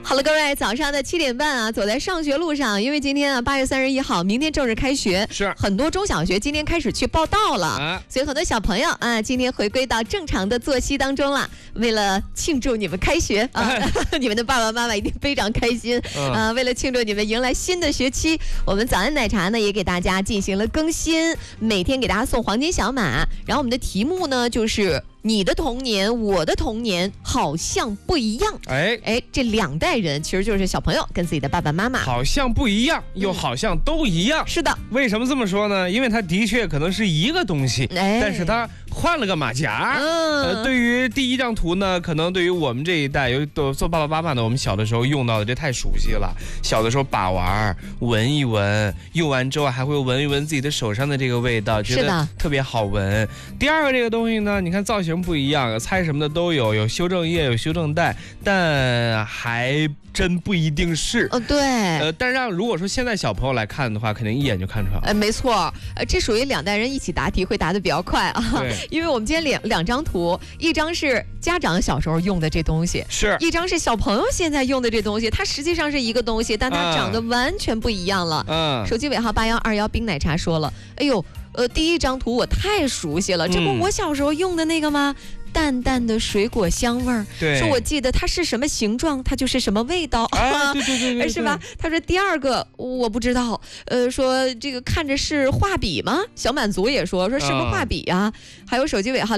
好了，各位，早上的7点半啊，走在上学路上，因为今天啊8月31号，明天正式开学， 是很多中小学今天开始去报到了，所以很多小朋友啊，今天回归到正常的作息当中了。为了庆祝你们开学啊，你们的爸爸妈妈一定非常开心啊。为了庆祝你们迎来新的学期，我们早安奶茶呢也给大家进行了更新，每天给大家送黄金小马。然后我们的题目呢就是你的童年，我的童年好像不一样。哎，这两代人其实就是小朋友跟自己的爸爸妈妈， 好像不一样，又好像都一样。 是的， 为什么这么说呢？因为它的确可能是一个东西，但是它换了个马甲。对于第一张图呢，可能对于我们这一代，做爸爸妈妈呢，我们小的时候用到的这太熟悉了。小的时候把玩，闻一闻，用完之后还会闻一闻自己的手上的这个味道，觉得特别好闻。第二个这个东西呢，你看造型不一样，猜什么的都有，有修正液，有修正带，但还真不一定是。 对。 但是如果说现在小朋友来看的话，肯定一眼就看出来了。 没错，这属于两代人一起答题会答得比较快啊。因为我们今天两张图，一张是家长小时候用的这东西， 是一张是小朋友现在用的这东西，它实际上是一个东西，但它长得完全不一样了。手机尾号8121冰奶茶说了，哎呦，第一张图我太熟悉了，这不我小时候用的那个吗？淡淡的水果香味儿， 对， 说我记得它是什么形状，它就是什么味道， 对， 是吧？他说第二个我不知道，说这个看着是画笔吗？小满足也说是不是画笔啊？还有手机尾号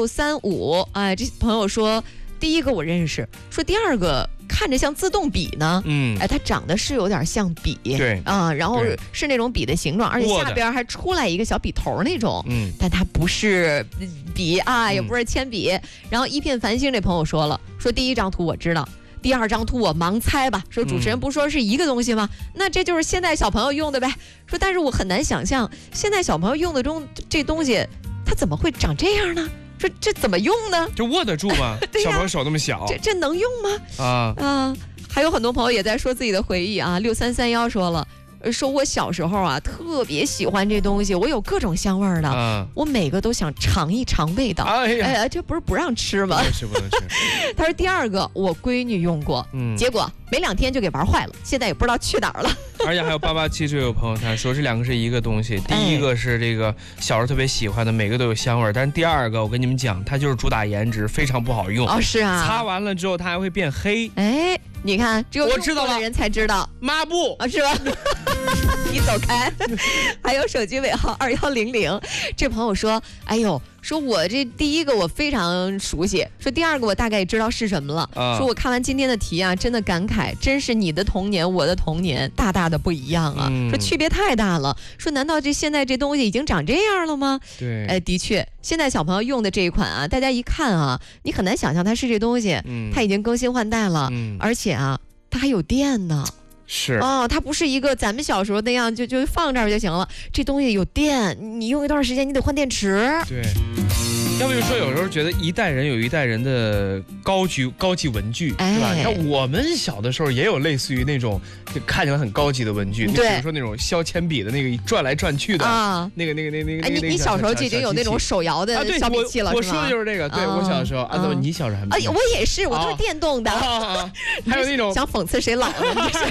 0635，哎，这朋友说第一个我认识，说第二个看着像自动笔呢，它长得是有点像笔， 对啊，然后是那种笔的形状，而且下边还出来一个小笔头那种，但它不是笔啊，也不是铅笔。然后一片繁星这朋友说了，说第一张图我知道，第二张图我盲猜吧，说主持人不说是一个东西吗？那这就是现在小朋友用的呗。说但是我很难想象现在小朋友用的这东西，它怎么会长这样呢？说这怎么用呢？ 就握得住吗？小朋友手那么小， 这能用吗？还有很多朋友也在说自己的回忆啊。6331说了，说我小时候啊特别喜欢这东西，我有各种香味儿的，我每个都想尝一尝味道。这不是不让吃吗？ 不能吃。 他说第二个我闺女用过，结果没2天就给玩坏了，现在也不知道去哪儿了。 而且还有887这有朋友他说这两个是一个东西，第一个是这个小时候特别喜欢的，每个都有香味儿，但是第二个我跟你们讲，它就是主打颜值，非常不好用。是啊，擦完了之后它还会变黑。 你看，只有用过的人才知道。 抹布是吧？你走开。还有手机尾号2100，这朋友说，哎呦，说我这第一个我非常熟悉，说第二个我大概也知道是什么了。说我看完今天的题啊，真的感慨，真是你的童年我的童年大大的不一样啊。说区别太大了。说难道现在这东西已经长这样了吗？ 对， 的确，现在小朋友用的这一款啊，大家一看啊，你很难想象它是这东西，它已经更新换代了，而且啊，它还有电呢。 是它不是一个咱们小时候那样就放这儿就行了，这东西有电，你用一段时间你得换电池。 对，要不就说有时候觉得一代人有一代人的高级文具，是吧？你看我们小的时候也有类似于那种就看起来很高级的文具，比如说那种削铅笔的那个转来转去的那个。 你小时候就已经有那种手摇的削笔器了， 我说的就是这个。对，我小的时候，怎么你小时候还没有？ 我也是，我都是电动的。 还有那种想讽刺谁老了？